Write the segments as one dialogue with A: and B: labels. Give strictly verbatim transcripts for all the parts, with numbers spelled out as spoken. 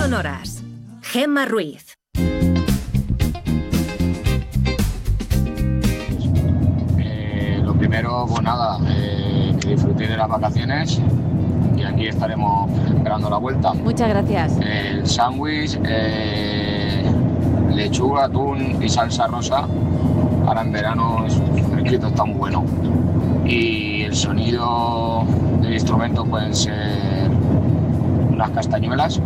A: sonoras. Gemma Ruiz.
B: Eh, lo primero, pues nada, eh, que disfrutéis de las vacaciones y aquí estaremos esperando la vuelta.
C: Muchas gracias.
B: El sándwich, eh, lechuga, atún y salsa rosa, ahora en verano es fresquito, está muy bueno. Y el sonido del instrumento pueden ser unas castañuelas.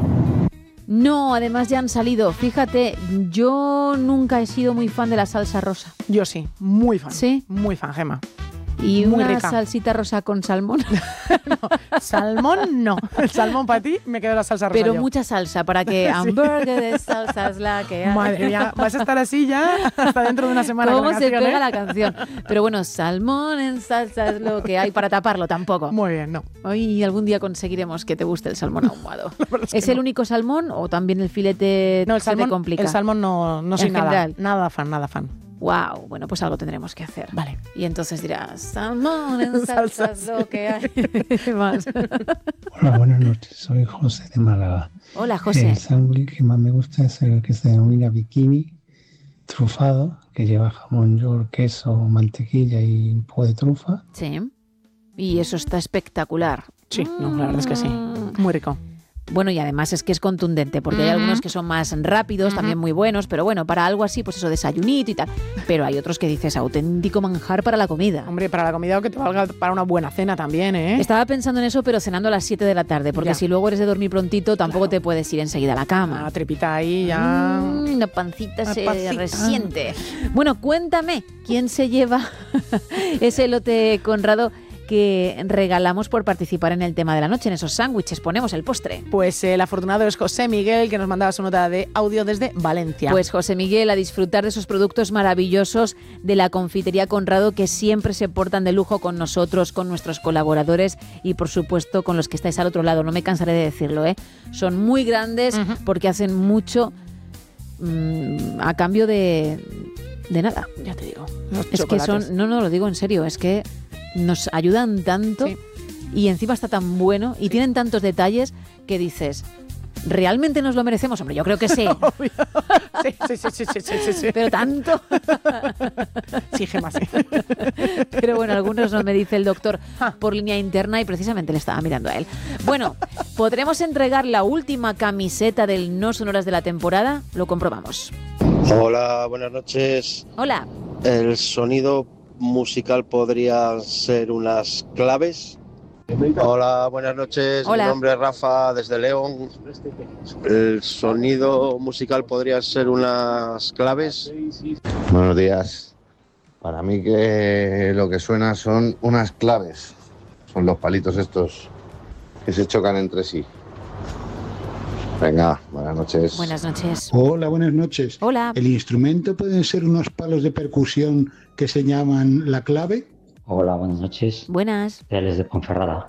C: No, además ya han salido. Fíjate, yo nunca he sido muy fan de la salsa rosa.
D: Yo sí, muy fan.
C: ¿Sí?
D: Muy fan, Gemma.
C: ¿Y
D: muy
C: una
D: rica.
C: salsita rosa con salmón?
D: No, salmón no. El salmón para ti, me quedo la salsa rosa.
C: Pero
D: yo.
C: mucha salsa, para que
D: Sí.
C: hamburger de salsa es la que hay.
D: Madre mía, vas a estar así ya hasta dentro de una semana.
C: ¿Cómo
D: con la
C: se
D: canción,
C: pega
D: eh?
C: la canción? Pero bueno, salmón en salsa es lo que hay para taparlo tampoco.
D: Muy bien, no.
C: Hoy algún día conseguiremos que te guste el salmón ahumado.
D: Es
C: ¿Es
D: que
C: el
D: no.
C: único salmón o también el filete
D: No, el
C: se te
D: salmón,
C: complica?
D: el salmón no, no soy
C: En
D: nada,
C: general.
D: nada fan, nada fan.
C: Wow, bueno, pues algo tendremos que hacer.
D: Vale.
C: Y entonces dirás, salmón en salsa es lo que hay. Más.
E: Hola, buenas noches. Soy José de Málaga.
C: Hola, José.
E: El sándwich que más me gusta es el que se denomina bikini trufado, que lleva jamón york, queso, mantequilla y un poco de trufa.
C: Sí. Y eso está espectacular.
D: Sí, no, la verdad es que sí. Muy rico.
C: Bueno, y además es que es contundente, porque hay
D: Ujú.
C: algunos que son más rápidos,
D: Ujú.
C: también muy buenos, pero bueno, para algo así, pues eso, desayunito y tal. Pero hay otros que dices, auténtico manjar para la comida.
D: Hombre, para la comida o que te valga para una buena cena también, ¿eh?
C: Estaba pensando en eso, pero cenando a las siete de la tarde, porque
D: Ya.
C: si luego eres de dormir prontito, tampoco te puedes ir enseguida a la cama.
D: Una trepita ahí ya.
C: Mm, la pancita
D: La
C: se
D: pancita.
C: resiente. Bueno, cuéntame, ¿quién se lleva ese lote Conrado que regalamos por participar en el tema de la noche, en esos sándwiches? Ponemos el postre.
D: Pues el afortunado es José Miguel, que nos mandaba su nota de audio desde Valencia.
C: Pues José Miguel, a disfrutar de esos productos maravillosos de la confitería Conrado, que siempre se portan de lujo con nosotros, con nuestros colaboradores y por supuesto con los que estáis al otro lado. No me cansaré de decirlo, ¿eh? Son muy grandes
D: Ujú.
C: porque hacen mucho mmm, a cambio de, de nada.
D: ya te digo. Los
C: Es que
D: chocolates.
C: son, no, no, lo digo en serio, es que nos ayudan tanto
D: Sí.
C: y encima está tan bueno y tienen tantos detalles que dices, ¿realmente nos lo merecemos? Hombre, yo creo que sí,
D: Obvio. Sí, sí, sí, sí, sí, sí, sí, sí.
C: pero tanto.
D: Sí, Gemma, sí.
C: Pero bueno, algunos nos me dice el doctor por línea interna y precisamente le estaba mirando a él. Bueno, ¿podremos entregar la última camiseta del No Sonoras de la temporada? Lo comprobamos.
F: Hola, buenas noches.
C: Hola.
F: El sonido musical podría ser unas claves. Hola, buenas noches.
C: Hola.
F: Mi nombre es Rafa desde León. El sonido musical podría ser unas claves.
G: Buenos días. Para mí que lo que suena son unas claves. Son los palitos estos que se chocan entre sí. Venga, buenas noches.
C: Buenas noches.
H: Hola, buenas noches.
C: Hola.
H: ¿El instrumento pueden ser unos palos de percusión que se llaman la clave?
I: Hola, buenas noches.
C: Buenas.
I: Desde Ponferrada.